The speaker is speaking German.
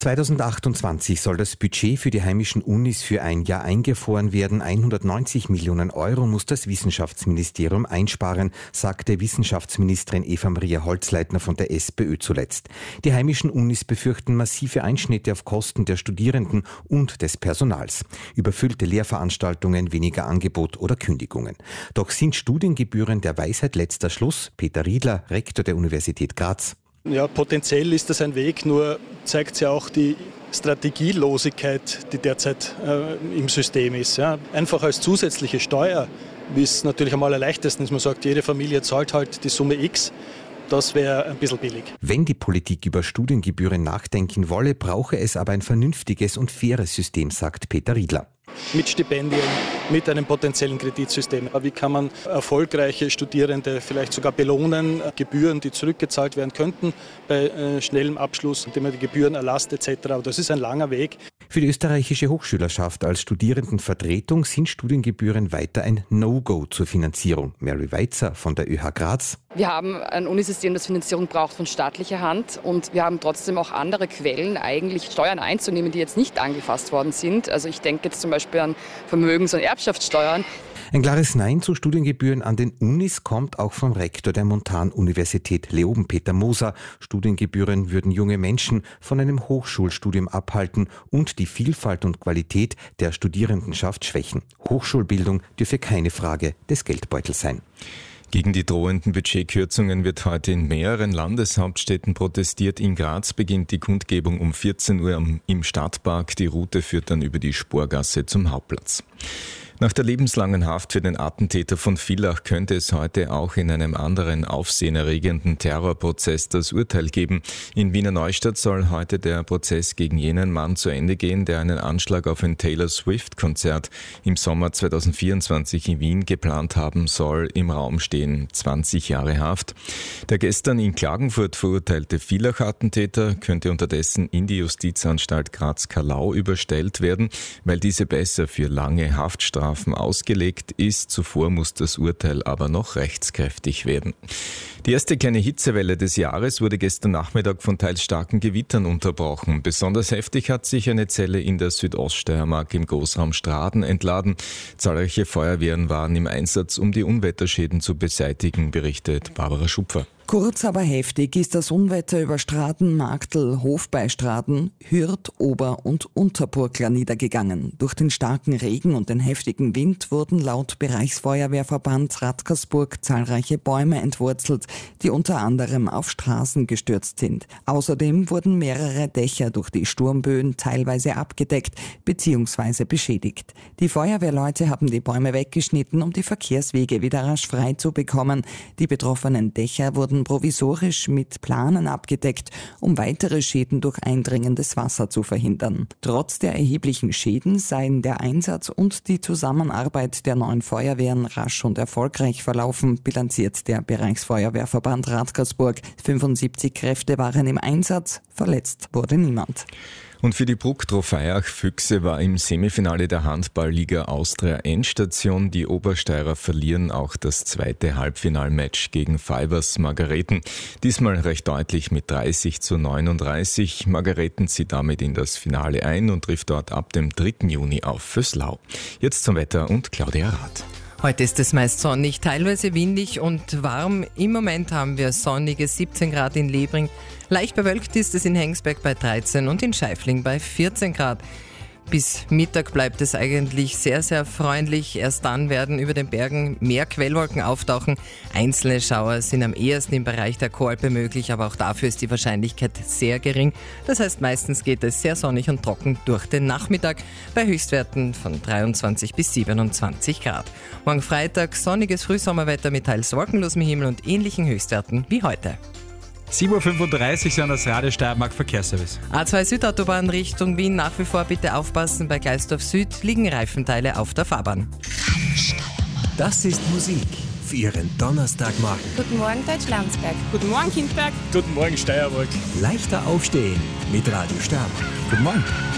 2028 soll das Budget für die heimischen Unis für ein Jahr eingefroren werden. 190 Millionen Euro muss das Wissenschaftsministerium einsparen, sagte Wissenschaftsministerin Eva-Maria Holzleitner von der SPÖ zuletzt. Die heimischen Unis befürchten massive Einschnitte auf Kosten der Studierenden und des Personals. Überfüllte Lehrveranstaltungen, weniger Angebot oder Kündigungen. Doch sind Studiengebühren der Weisheit letzter Schluss? Peter Riedler, Rektor der Universität Graz. Ja, potenziell ist das ein Weg, nur zeigt es ja auch die Strategielosigkeit, die derzeit im System ist. Ja. Einfach als zusätzliche Steuer, wie es natürlich am allerleichtesten ist, man sagt, jede Familie zahlt halt die Summe X. Das wäre ein bisschen billig. Wenn die Politik über Studiengebühren nachdenken wolle, brauche es aber ein vernünftiges und faires System, sagt Peter Riedler. Mit Stipendien, mit einem potenziellen Kreditsystem. Wie kann man erfolgreiche Studierende vielleicht sogar belohnen? Gebühren, die zurückgezahlt werden könnten bei schnellem Abschluss, indem man die Gebühren erlasst etc. Aber das ist ein langer Weg. Für die österreichische Hochschülerschaft als Studierendenvertretung sind Studiengebühren weiter ein No-Go zur Finanzierung. Mary Weitzer von der ÖH Graz. Wir haben ein Unisystem, das Finanzierung braucht von staatlicher Hand, und wir haben trotzdem auch andere Quellen, eigentlich Steuern einzunehmen, die jetzt nicht angefasst worden sind. Also ich denke jetzt zum Beispiel an Vermögens- und Erbschaftssteuern. Ein klares Nein zu Studiengebühren an den Unis kommt auch vom Rektor der Montanuniversität Leoben, Peter Moser. Studiengebühren würden junge Menschen von einem Hochschulstudium abhalten und die Vielfalt und Qualität der Studierendenschaft schwächen. Hochschulbildung dürfe keine Frage des Geldbeutels sein. Gegen die drohenden Budgetkürzungen wird heute in mehreren Landeshauptstädten protestiert. In Graz beginnt die Kundgebung um 14 Uhr im Stadtpark. Die Route führt dann über die Sporgasse zum Hauptplatz. Nach der lebenslangen Haft für den Attentäter von Villach könnte es heute auch in einem anderen aufsehenerregenden Terrorprozess das Urteil geben. In Wiener Neustadt soll heute der Prozess gegen jenen Mann zu Ende gehen, der einen Anschlag auf ein Taylor Swift-Konzert im Sommer 2024 in Wien geplant haben soll. Im Raum stehen 20 Jahre Haft. Der gestern in Klagenfurt verurteilte Villach-Attentäter könnte unterdessen in die Justizanstalt Graz-Kallau überstellt werden, weil diese besser für lange Haftstrafen ausgelegt ist. Zuvor muss das Urteil aber noch rechtskräftig werden. Die erste kleine Hitzewelle des Jahres wurde gestern Nachmittag von teils starken Gewittern unterbrochen. Besonders heftig hat sich eine Zelle in der Südoststeiermark im Großraum Straden entladen. Zahlreiche Feuerwehren waren im Einsatz, um die Unwetterschäden zu beseitigen, berichtet Barbara Schupfer. Kurz, aber heftig ist das Unwetter über Straden, Marktl, Hofbeistraden, Hürth, Ober- und Unterpurgler niedergegangen. Durch den starken Regen und den heftigen Wind wurden laut Bereichsfeuerwehrverband Radkersburg zahlreiche Bäume entwurzelt, die unter anderem auf Straßen gestürzt sind. Außerdem wurden mehrere Dächer durch die Sturmböen teilweise abgedeckt bzw. beschädigt. Die Feuerwehrleute haben die Bäume weggeschnitten, um die Verkehrswege wieder rasch frei zu bekommen. Die betroffenen Dächer wurden provisorisch mit Planen abgedeckt, um weitere Schäden durch eindringendes Wasser zu verhindern. Trotz der erheblichen Schäden seien der Einsatz und die Zusammenarbeit der 9 Feuerwehren rasch und erfolgreich verlaufen, bilanziert der Bereichsfeuerwehrverband Radkersburg. 75 Kräfte waren im Einsatz, verletzt wurde niemand. Und für die Bruck Trofeiach Füchse war im Semifinale der Handballliga Austria Endstation. Die Obersteirer verlieren auch das zweite Halbfinalmatch gegen Fivers Margareten. Diesmal recht deutlich mit 30:39. Margareten zieht damit in das Finale ein und trifft dort ab dem 3. Juni auf Vöslau. Jetzt zum Wetter und Claudia Rath. Heute ist es meist sonnig, teilweise windig und warm. Im Moment haben wir sonnige 17 Grad in Lebring. Leicht bewölkt ist es in Hengsberg bei 13 und in Scheifling bei 14 Grad. Bis Mittag bleibt es eigentlich sehr, sehr freundlich. Erst dann werden über den Bergen mehr Quellwolken auftauchen. Einzelne Schauer sind am ehesten im Bereich der Koalpe möglich, aber auch dafür ist die Wahrscheinlichkeit sehr gering. Das heißt, meistens geht es sehr sonnig und trocken durch den Nachmittag bei Höchstwerten von 23 bis 27 Grad. Morgen Freitag sonniges Frühsommerwetter mit teils wolkenlosem Himmel und ähnlichen Höchstwerten wie heute. 7:35 Uhr sind das Radio Steiermark Verkehrsservice. A2 Südautobahn Richtung Wien, nach wie vor bitte aufpassen, bei Gleisdorf Süd liegen Reifenteile auf der Fahrbahn. Das ist Musik für Ihren Donnerstagmorgen. Guten Morgen Deutschlandsberg. Guten Morgen Kindberg. Guten Morgen Steiermark. Leichter aufstehen mit Radio Steiermark. Guten Morgen.